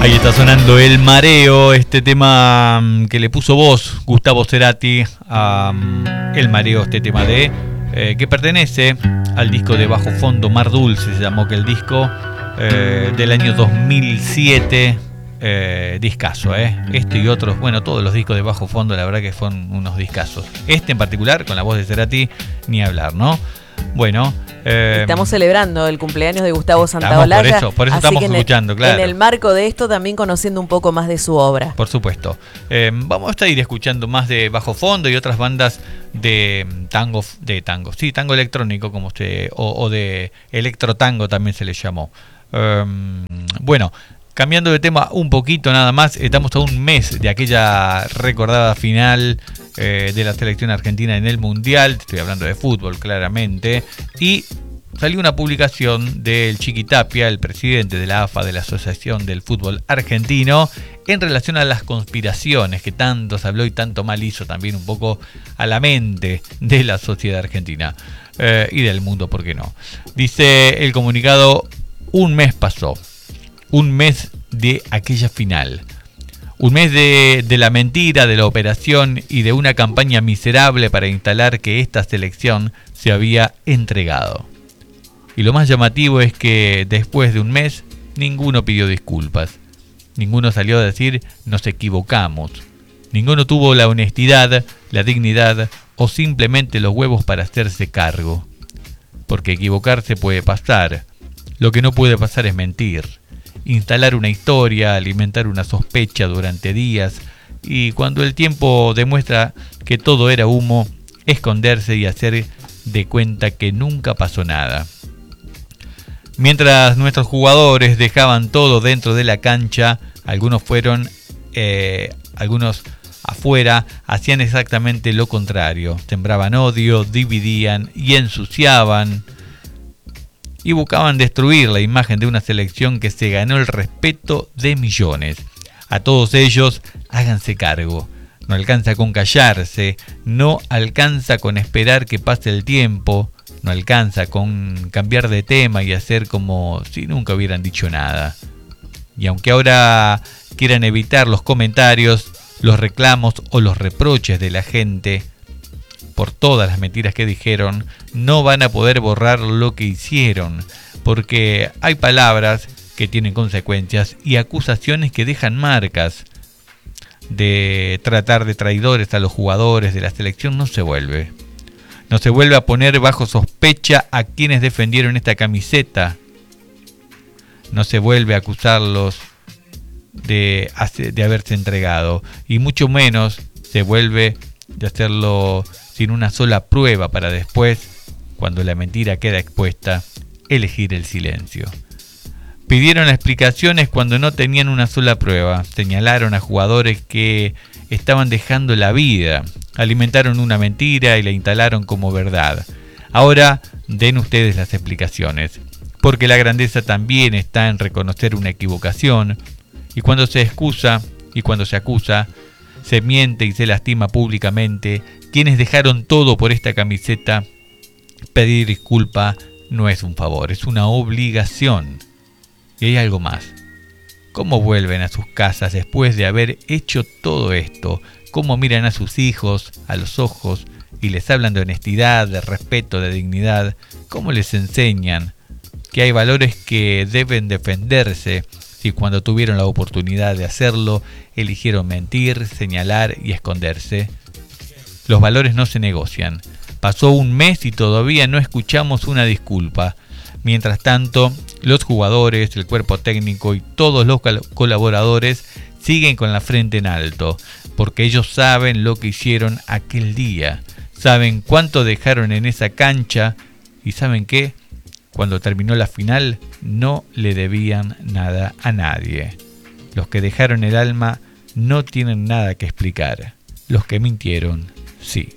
Ahí está sonando El Mareo, este tema que le puso voz Gustavo Cerati a El Mareo, este tema que pertenece al disco de Bajo Fondo, Mar Dulce se llamó que el disco, del año 2007, discazo, este y otros, bueno, todos los discos de Bajo Fondo la verdad que son unos discazos. Este en particular, con la voz de Cerati, ni hablar, ¿no? Bueno, estamos celebrando el cumpleaños de Gustavo Santaolalla. Por eso estamos escuchando, claro. En el marco de esto también conociendo un poco más de su obra. Por supuesto. Vamos a ir escuchando más de Bajo Fondo y otras bandas de tango, tango electrónico, como o de electrotango también se le llamó. Bueno, cambiando de tema un poquito nada más, estamos a un mes de aquella recordada final de la selección argentina en el Mundial, estoy hablando de fútbol claramente, y salió una publicación del Chiqui Tapia, el presidente de la AFA, de la Asociación del Fútbol Argentino, en relación a las conspiraciones que tanto se habló y tanto mal hizo también un poco a la mente de la sociedad argentina y del mundo, ¿por qué no? Dice el comunicado, un mes pasó, un mes de aquella final. Un mes de la mentira, de la operación y de una campaña miserable para instalar que esta selección se había entregado. Y lo más llamativo es que después de un mes, ninguno pidió disculpas. Ninguno salió a decir, nos equivocamos. Ninguno tuvo la honestidad, la dignidad o simplemente los huevos para hacerse cargo. Porque equivocarse puede pasar. Lo que no puede pasar es mentir. Instalar una historia, alimentar una sospecha durante días y cuando el tiempo demuestra que todo era humo, esconderse y hacer de cuenta que nunca pasó nada. Mientras nuestros jugadores dejaban todo dentro de la cancha, algunos afuera hacían exactamente lo contrario, sembraban odio, dividían y ensuciaban. Y buscaban destruir la imagen de una selección que se ganó el respeto de millones. A todos ellos, háganse cargo. No alcanza con callarse, no alcanza con esperar que pase el tiempo, no alcanza con cambiar de tema y hacer como si nunca hubieran dicho nada. Y aunque ahora quieran evitar los comentarios, los reclamos o los reproches de la gente, por todas las mentiras que dijeron, no van a poder borrar lo que hicieron, porque hay palabras que tienen consecuencias y acusaciones que dejan marcas. De tratar de traidores a los jugadores de la selección no se vuelve. No se vuelve a poner bajo sospecha a quienes defendieron esta camiseta. No se vuelve a acusarlos de haberse entregado, y mucho menos se vuelve de hacerlo sin una sola prueba para después, cuando la mentira queda expuesta, elegir el silencio. Pidieron explicaciones cuando no tenían una sola prueba, señalaron a jugadores que estaban dejando la vida, alimentaron una mentira y la instalaron como verdad. Ahora den ustedes las explicaciones, porque la grandeza también está en reconocer una equivocación, y cuando se excusa y cuando se acusa, se miente y se lastima públicamente. Quienes dejaron todo por esta camiseta, pedir disculpa no es un favor, es una obligación. Y hay algo más. ¿Cómo vuelven a sus casas después de haber hecho todo esto? ¿Cómo miran a sus hijos a los ojos y les hablan de honestidad, de respeto, de dignidad? ¿Cómo les enseñan que hay valores que deben defenderse si cuando tuvieron la oportunidad de hacerlo eligieron mentir, señalar y esconderse? Los valores no se negocian. Pasó un mes y todavía no escuchamos una disculpa. Mientras tanto, los jugadores, el cuerpo técnico y todos los colaboradores siguen con la frente en alto, porque ellos saben lo que hicieron aquel día, saben cuánto dejaron en esa cancha y saben que cuando terminó la final no le debían nada a nadie. Los que dejaron el alma no tienen nada que explicar, los que mintieron sí.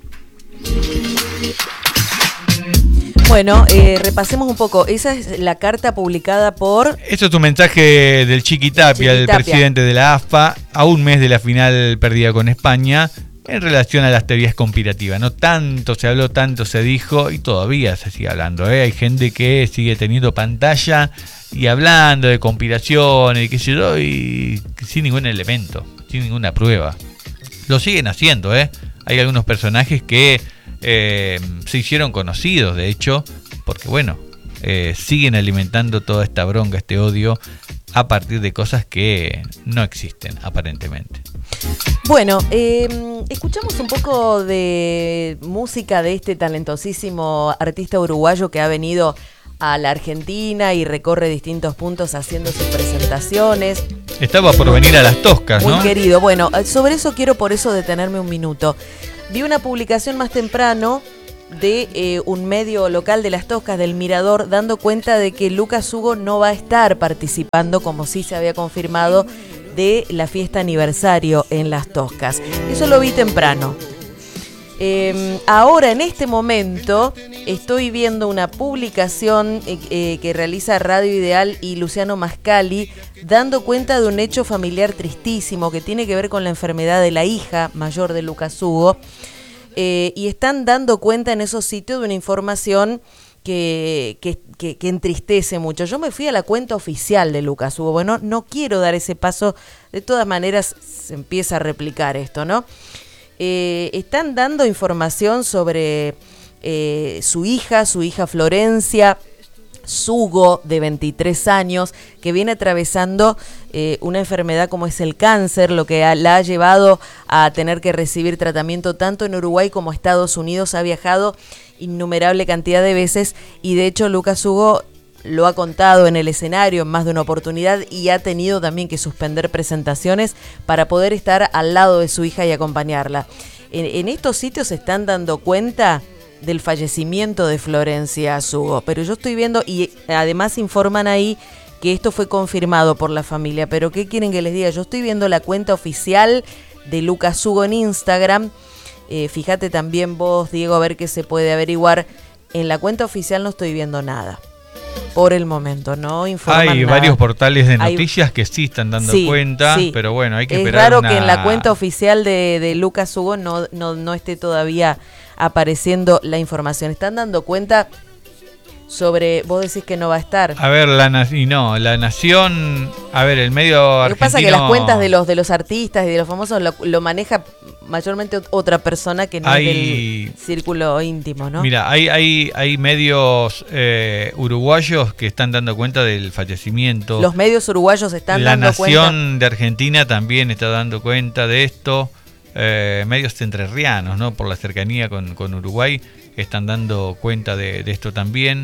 Bueno, repasemos un poco. Esa es la carta publicada por... Eso es un mensaje del Chiqui Tapia, el presidente de la AFA, a un mes de la final perdida con España, en relación a las teorías conspirativas. No tanto se habló, tanto se dijo y todavía se sigue hablando. Hay gente que sigue teniendo pantalla y hablando de conspiraciones y qué sé yo, y sin ningún elemento, sin ninguna prueba. Lo siguen haciendo. Hay algunos personajes que se hicieron conocidos, de hecho, porque bueno, siguen alimentando toda esta bronca, este odio, a partir de cosas que no existen, aparentemente. Bueno, escuchamos un poco de música de este talentosísimo artista uruguayo que ha venido a la Argentina y recorre distintos puntos haciendo sus presentaciones. Estaba por venir a las Toscas, ¿no? Muy querido. Bueno, sobre eso quiero por eso detenerme un minuto. Vi una publicación más temprano de un medio local de Las Toscas, del Mirador, dando cuenta de que Lucas Hugo no va a estar participando, como sí se había confirmado, de la fiesta aniversario en Las Toscas. Eso lo vi temprano. Ahora, en este momento, estoy viendo una publicación que realiza Radio Ideal y Luciano Mascali, dando cuenta de un hecho familiar tristísimo que tiene que ver con la enfermedad de la hija mayor de Lucas Hugo. Y están dando cuenta en esos sitios de una información que entristece mucho. Yo me fui a la cuenta oficial de Lucas Hugo. Bueno, no quiero dar ese paso. De todas maneras, se empieza a replicar esto, ¿no? Están dando información sobre su hija Florencia Sugo, de 23 años, que viene atravesando una enfermedad como es el cáncer, lo que la ha llevado a tener que recibir tratamiento tanto en Uruguay como Estados Unidos. Ha viajado innumerable cantidad de veces y de hecho Lucas Hugo lo ha contado en el escenario en más de una oportunidad y ha tenido también que suspender presentaciones para poder estar al lado de su hija y acompañarla. En estos sitios se están dando cuenta del fallecimiento de Florencia Sugo, pero yo estoy viendo y además informan ahí que esto fue confirmado por la familia. Pero ¿qué quieren que les diga? Yo estoy viendo la cuenta oficial de Lucas Hugo en Instagram. Fíjate también vos, Diego, a ver qué se puede averiguar. En la cuenta oficial no estoy viendo nada. Por el momento, no informan Hay nada. Varios portales de noticias que sí están dando cuenta, sí. Pero bueno, hay que es esperar. Es raro que en la cuenta oficial de Lucas Hugo no esté todavía apareciendo la información. Están dando cuenta sobre... Vos decís que no va a estar. A ver, la Nación... A ver, el medio argentino... Lo que pasa es que las cuentas de los artistas y de los famosos lo maneja mayormente otra persona que no es del círculo íntimo, ¿no? Mira, hay medios uruguayos que están dando cuenta del fallecimiento. Los medios uruguayos están dando cuenta. La Nación de Argentina también está dando cuenta de esto. Medios entrerrianos, ¿no? Por la cercanía con Uruguay, están dando cuenta de esto también.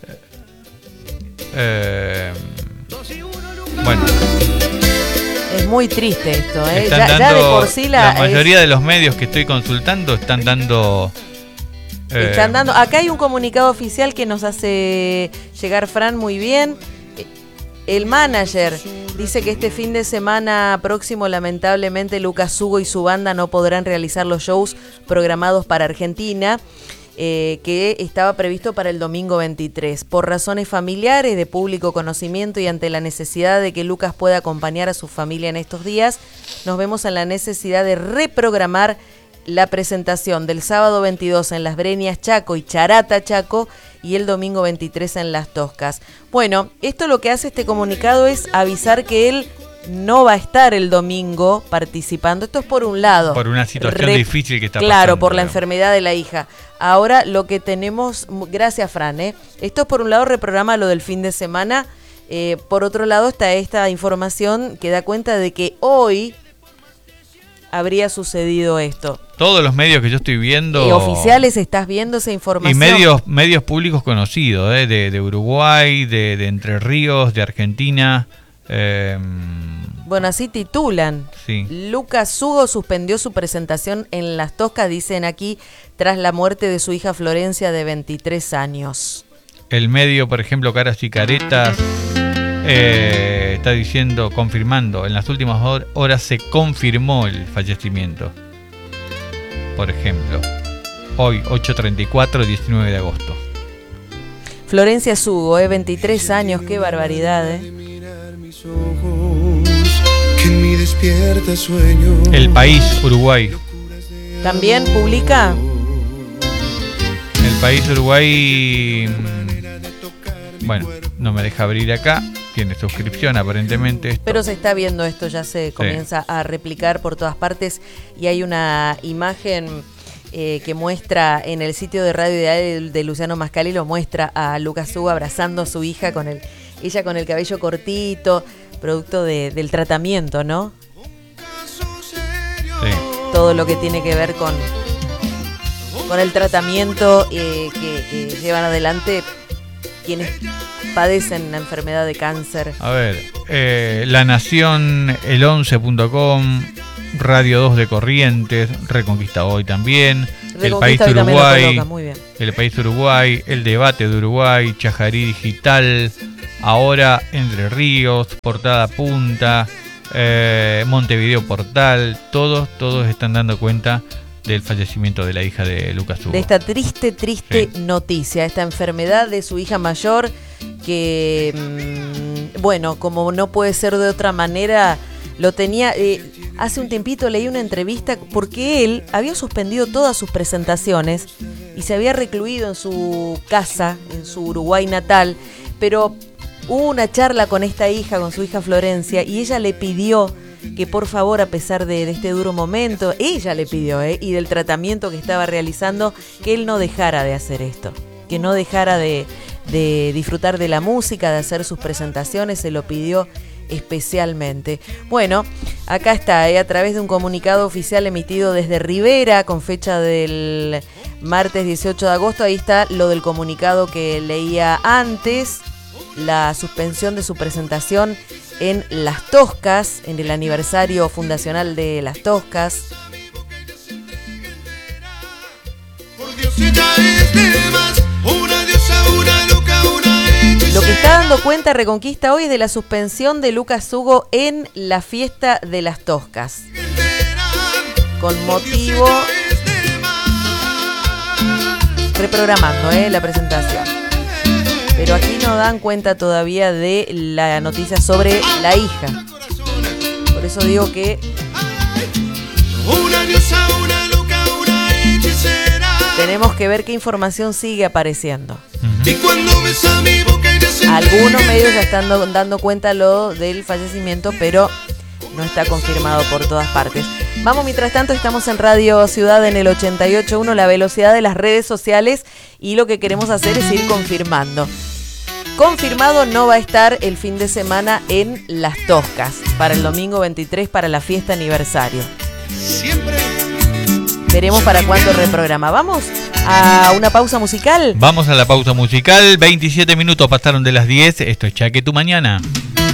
Bueno, es muy triste esto, ¿eh? Ya de por sí la mayoría de los medios que estoy consultando están dando... Acá hay un comunicado oficial que nos hace llegar Fran muy bien. El manager dice que este fin de semana próximo, lamentablemente, Lucas Hugo y su banda no podrán realizar los shows programados para Argentina, que estaba previsto para el domingo 23. Por razones familiares, de público conocimiento y ante la necesidad de que Lucas pueda acompañar a su familia en estos días, nos vemos en la necesidad de reprogramar la presentación del sábado 22 en Las Breñas Chaco y Charata Chaco y el domingo 23 en Las Toscas. Bueno, esto lo que hace este comunicado es avisar que él no va a estar el domingo participando. Esto es por un lado. Por una situación difícil que está pasando. Claro, por la enfermedad de la hija. Ahora lo que tenemos, gracias Fran, esto es por un lado reprograma lo del fin de semana. Por otro lado está esta información que da cuenta de que hoy habría sucedido esto. Todos los medios que yo estoy viendo... oficiales, estás viendo esa información. Y medios públicos conocidos, de Uruguay, de Entre Ríos, de Argentina. Bueno, así titulan. Sí. Lucas Hugo suspendió su presentación en Las Toscas, dicen aquí, tras la muerte de su hija Florencia, de 23 años. El medio, por ejemplo, Caras y Caretas... está diciendo, confirmando, en las últimas horas se confirmó el fallecimiento. Por ejemplo, hoy, 8:34, 19 de agosto. Florencia Sugo, 23 años, qué barbaridad, El País, Uruguay. También publica El País Uruguay. Bueno, no me deja abrir acá. Tiene suscripción aparentemente. Esto. Pero se está viendo esto, ya se comienza a replicar por todas partes y hay una imagen que muestra en el sitio de Radio Ideal de Luciano Mascali, lo muestra a Lucas Hugo abrazando a su hija ella con el cabello cortito, producto del tratamiento, ¿no? Sí. Todo lo que tiene que ver con el tratamiento que llevan adelante quienes padecen la enfermedad de cáncer. A ver, La Nación, el11.com, Radio 2 de Corrientes, Reconquista Hoy también, El País Uruguay, El País Uruguay, El Debate de Uruguay, Chajarí Digital, Ahora Entre Ríos, Portada Punta, Montevideo Portal, todos están dando cuenta del fallecimiento de la hija de Lucas Hugo. De esta triste noticia, esta enfermedad de su hija mayor que, bueno, como no puede ser de otra manera, lo tenía... hace un tiempito leí una entrevista porque él había suspendido todas sus presentaciones y se había recluido en su casa, en su Uruguay natal, pero hubo una charla con esta hija, con su hija Florencia, y ella le pidió que por favor, a pesar de este duro momento, ella le pidió, y del tratamiento que estaba realizando, que él no dejara de hacer esto, que no dejara de disfrutar de la música, de hacer sus presentaciones, se lo pidió especialmente. Bueno, acá está, a través de un comunicado oficial emitido desde Rivera, con fecha del martes 18 de agosto, ahí está lo del comunicado que leía antes, la suspensión de su presentación en Las Toscas, en el aniversario fundacional de Las Toscas. Lo que está dando cuenta Reconquista Hoy es de la suspensión de Lucas Hugo en la fiesta de Las Toscas, con motivo, reprogramando la presentación. Pero aquí no dan cuenta todavía de la noticia sobre la hija. Por eso digo que tenemos que ver qué información sigue apareciendo. Algunos medios ya están dando cuenta lo del fallecimiento, pero no está confirmado por todas partes. Vamos, mientras tanto, estamos en Radio Ciudad en el 88.1, la velocidad de las redes sociales, y lo que queremos hacer es ir confirmando. Confirmado no va a estar el fin de semana en Las Toscas, para el domingo 23, para la fiesta aniversario. Veremos para cuándo reprograma. ¿Vamos a una pausa musical? Vamos a la pausa musical, 27 minutos pasaron de las 10, esto es Chaque Tu Mañana.